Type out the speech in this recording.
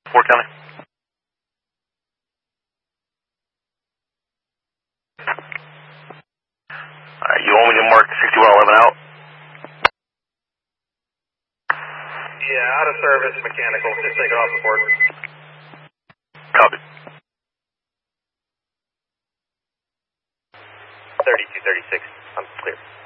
Fort County. Alright, you want me to mark 6111 out? Yeah, out of service, mechanical. Just take it off the board. Copy. 3236. I'm clear.